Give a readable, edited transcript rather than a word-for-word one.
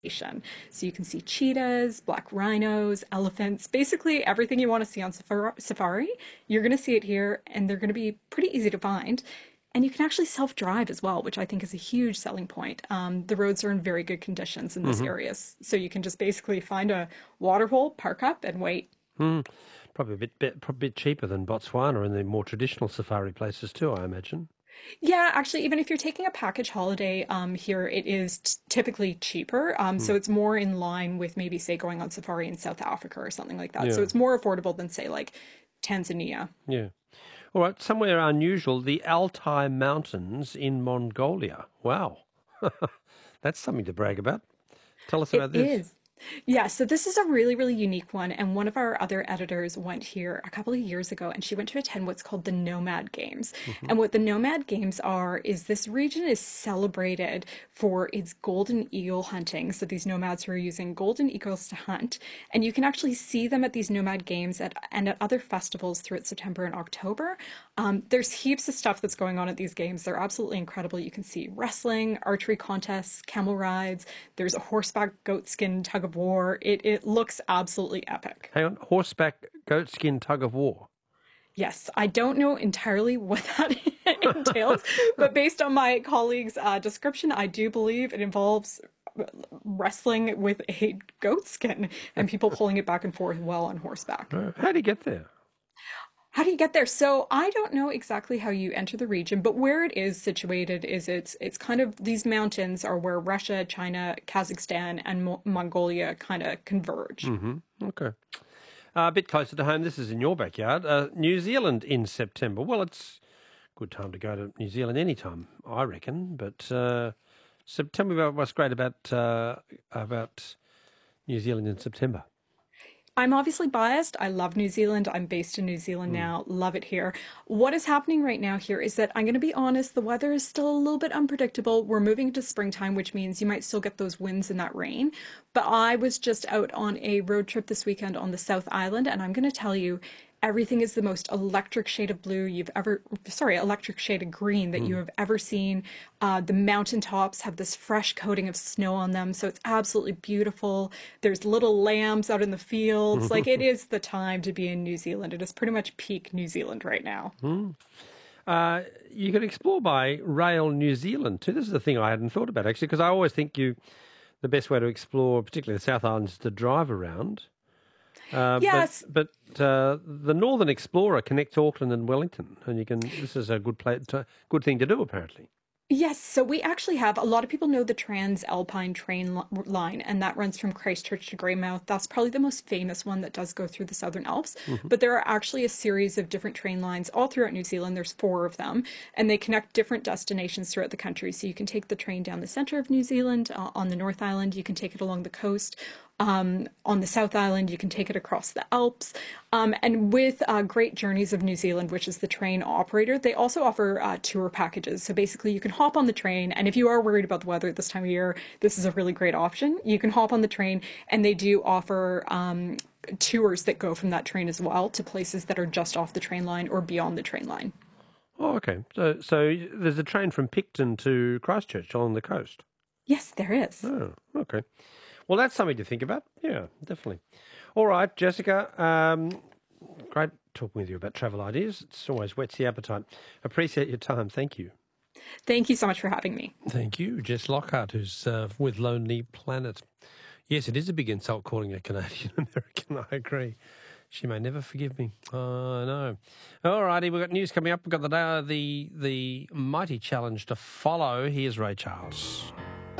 So you can see cheetahs, black rhinos, elephants, basically everything you want to see on safari. You're going to see it here, and they're going to be pretty easy to find. And you can actually self-drive as well, which I think is a huge selling point. The roads are in very good conditions in this Hmm. area, so you can just basically find a water hole, park up, and wait. Mm. Probably probably a bit cheaper than Botswana and the more traditional safari places too, I imagine. Yeah, actually, even if you're taking a package holiday, here it is typically cheaper. Mm. So it's more in line with maybe, say, going on safari in South Africa or something like that. So Yeah, it's more affordable than, say, like Tanzania. yeah. All right, somewhere unusual, the Altai Mountains in Mongolia. Wow, that's something to brag about. Tell us It about this. is. Yeah, so this is a really, really unique one. And one of our other editors went here a couple of years ago and she went to attend what's called the Nomad Games. Hmm. And what the Nomad Games are is this region is celebrated for its golden eagle hunting. So these nomads who are using golden eagles to hunt. And you can actually see them at these Nomad Games and at other festivals throughout September and October. There's heaps of stuff that's going on at these games. They're absolutely incredible. You can see wrestling, archery contests, camel rides. There's a horseback goatskin tug of war. It looks absolutely epic. Hang on, horseback goatskin tug of war. Yes, I don't know entirely what that entails, but based on my colleague's description, I do believe it involves wrestling with a goatskin and people pulling it back and forth while on horseback. How do you get there? How do you get there? So I don't know exactly how you enter the region, but where it is situated is it's kind of these mountains are where Russia, China, Kazakhstan, and Mongolia kind of converge. Hmm. Okay. A bit closer to home, this is in your backyard. New Zealand in September. Well, it's a good time to go to New Zealand anytime, I reckon. But tell me about what's great about New Zealand in September. I'm obviously biased. I love New Zealand. I'm based in New Zealand Mm. now. Love it here. What is happening right now here is that I'm going to be honest, the weather is still a little bit unpredictable. We're moving into springtime, which means you might still get those winds and that rain. But I was just out on a road trip this weekend on the South Island, and I'm going to tell you, everything is the most electric shade of blue you've ever, sorry, electric shade of green that you Mm. have ever seen. The mountaintops have this fresh coating of snow on them, so it's absolutely beautiful. There's little lambs out in the fields. Like it is the time to be in New Zealand. It is pretty much peak New Zealand right now. Mm. You can explore by rail New Zealand too. This is the thing I hadn't thought about actually, because I always think the best way to explore, particularly the South Island, is to drive around. Yes, But the Northern Explorer connects Auckland and Wellington, and you can. This is a good thing to do apparently. yes, so we actually have a lot of people know the Trans-Alpine line, and that runs from Christchurch to Greymouth. That's probably the most famous one that does go through the Southern Alps. Hmm. But there are actually a series of different train lines all throughout New Zealand. There's four of them, and they connect different destinations throughout the country. So you can take the train down the center of New Zealand on the North Island. You can take it along the coast. On the South Island, you can take it across the Alps. And with Great Journeys of New Zealand, which is the train operator, they also offer tour packages. So basically, you can hop on the train, and if you are worried about the weather at this time of year, this is a really great option. You can hop on the train, and they do offer tours that go from that train as well to places that are just off the train line or beyond the train line. Oh, okay. So there's a train from Picton to Christchurch along the coast. Yes, there is. Oh, okay. Well, that's something to think about. Yeah, definitely. All right, Jessica. Great talking with you about travel ideas. It's always whets the appetite. Appreciate your time. Thank you. Thank you so much for having me. Thank you, Jess Lockhart, who's with Lonely Planet. Yes, it is a big insult calling a Canadian American. I agree. She may never forgive me. Oh, I know. All righty, we've got news coming up. We've got the mighty challenge to follow. Here's Ray Charles.